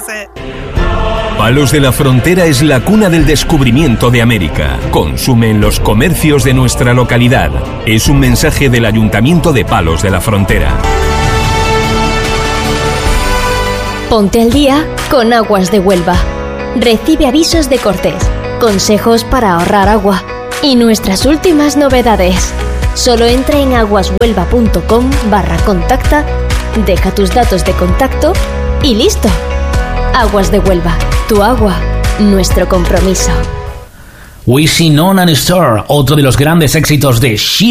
ese. Palos de la Frontera es la cuna del descubrimiento de América. Consume en los comercios de nuestra localidad. Es un mensaje del Ayuntamiento de Palos de la Frontera. Ponte al día con Aguas de Huelva. Recibe avisos de cortes, consejos para ahorrar agua y nuestras últimas novedades. Solo entra en aguashuelva.com/contacta, deja tus datos de contacto y listo. Aguas de Huelva, tu agua, nuestro compromiso. Wishing on an Star, otro de los grandes éxitos de She